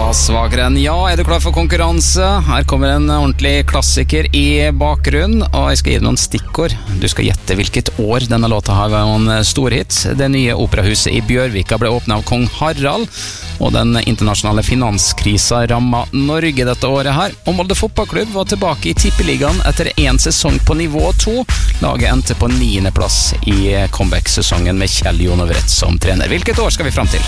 Svagren, ja, du klar for konkurranse? Her kommer en ordentlig klassiker i bakgrunn, og jeg skal gi deg noen stikkord. Du skal gjette hvilket år denne låta har vært en storhit. Det nye operahuset i Bjørvika ble åpnet av kong Harald, og den internasjonale finanskrisa rammet Norge dette året her. Og Molde fotballklubb var tilbake i tippeligaen etter en sesong på nivå 2. Laget endte på 9. plass i comeback-sesongen med Kjell Jon Øvret som trener. Hvilket år skal vi frem til?